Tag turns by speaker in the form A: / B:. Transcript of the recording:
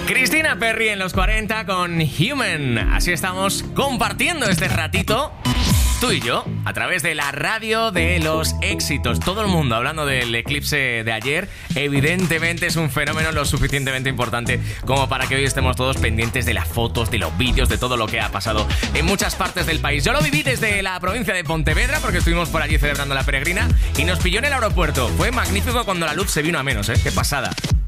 A: Christina Perri en los 40 con Human. Así estamos compartiendo este ratito, tú y yo, a través de la radio de los éxitos. Todo el mundo hablando del eclipse de ayer. Evidentemente es un fenómeno lo suficientemente importante como para que hoy estemos todos pendientes de las fotos, de los vídeos, de todo lo que ha pasado en muchas partes del país. Yo lo viví desde la provincia de Pontevedra porque estuvimos por allí celebrando la peregrina y nos pilló en el aeropuerto. Fue magnífico cuando la luz se vino a menos, ¿eh? Qué pasada.